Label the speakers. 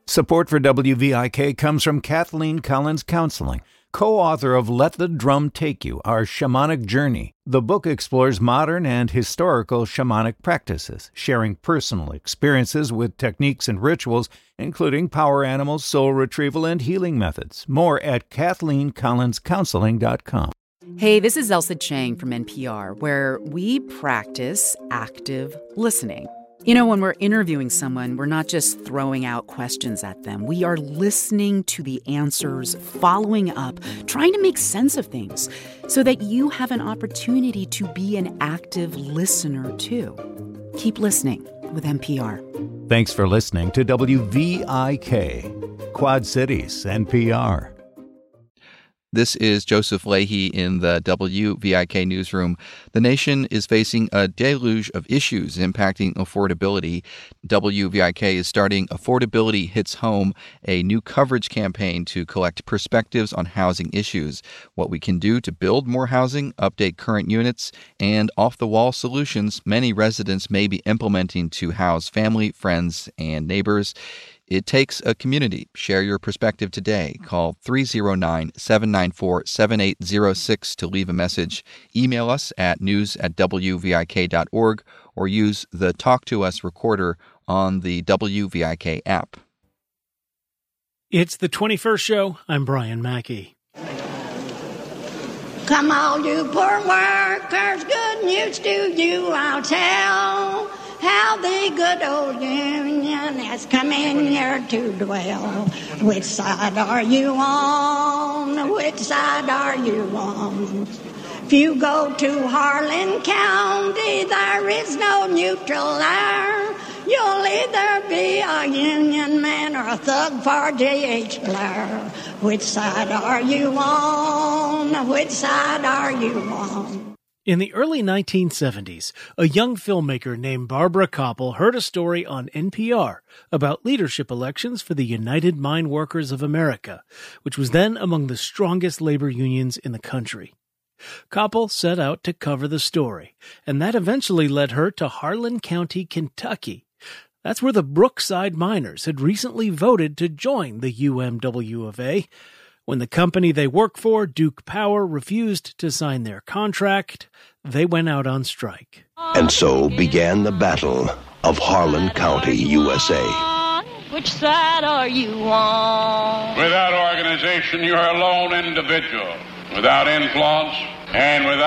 Speaker 1: Support for WVIK comes from Kathleen Collins Counseling, co-author of Let the Drum Take You, Our Shamanic Journey. The book explores modern and historical shamanic practices, sharing personal experiences with techniques and rituals, including power animals, soul retrieval, and healing methods. More at KathleenCollinsCounseling.com.
Speaker 2: Hey, this is Elsa Chang from NPR, where we practice active listening. You know, when we're interviewing someone, we're not just throwing out questions at them. We are listening to the answers, following up, trying to make sense of things so that you have an opportunity to be an active listener, too. Keep listening with NPR.
Speaker 1: Thanks for listening to WVIK, Quad Cities, NPR.
Speaker 3: This is Joseph Leahy in the WVIK newsroom. The nation is facing a deluge of issues impacting affordability. WVIK is starting Affordability Hits Home, a new coverage campaign to collect perspectives on housing issues, what we can do to build more housing, update current units, and off-the-wall solutions many residents may be implementing to house family, friends, and neighbors. It takes a community. Share your perspective today. Call 309-794-7806 to leave a message. Email us at news@wvik.org or use the Talk to Us recorder on the WVIK app.
Speaker 4: It's the 21st show. I'm Brian Mackey.
Speaker 5: Come all you poor workers, good news to you I'll tell. How the good old Union has come in here to dwell. Which side are you on? Which side are you on? If you go to Harlan County, there is no neutral there. You'll either be a Union man or a thug for J.H. Blair. Which side are you on? Which side are you on?
Speaker 4: In the early 1970s, a young filmmaker named Barbara Koppel heard a story on NPR about leadership elections for the United Mine Workers of America, which was then among the strongest labor unions in the country. Koppel set out to cover the story, and that eventually led her to Harlan County, Kentucky. That's where the Brookside Miners had recently voted to join the UMW of A. When the company they work for, Duke Power, refused to sign their contract, they went out on strike.
Speaker 6: And so began the Battle of Harlan County, USA.
Speaker 7: Which side are you on?
Speaker 8: Without organization, you're a lone individual. Without influence and without